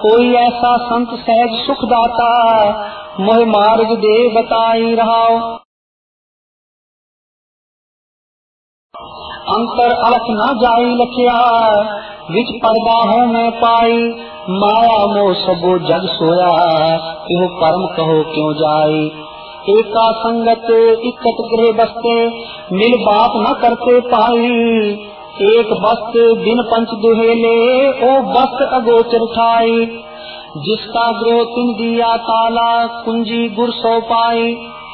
कोई ऐसा संत सहज सुख दाता, मोह मार्ग दे बताई रहाओ। अंतर अलख न जाई लखिया, विच पर्दा हूँ मैं पाई। माया मोह सबो जग सोया, क्यों परम कहो क्यों जाई। एका संगत इकत गृह बसते, मिल बात न करते पाई। एक बस्त दिन पंच दुहेले, ओ बस्त अगोचर ठाई। जिसका गृह तिन दिया ताला, कुंजी गुर सो पाई।